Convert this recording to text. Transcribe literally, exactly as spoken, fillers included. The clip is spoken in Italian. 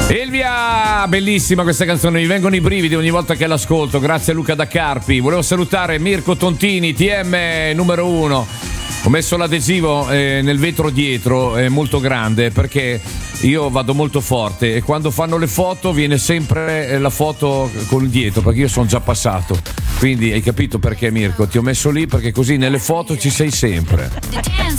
Elvia, bellissima questa canzone, mi vengono i brividi ogni volta che l'ascolto. Grazie a Luca da Carpi. Volevo salutare Mirko Tontini, T M numero uno. Ho messo l'adesivo eh, nel vetro dietro, è molto grande perché io vado molto forte e quando fanno le foto viene sempre la foto con il dietro, perché io sono già passato. Quindi hai capito perché, Mirko? Ti ho messo lì perché così nelle foto ci sei sempre.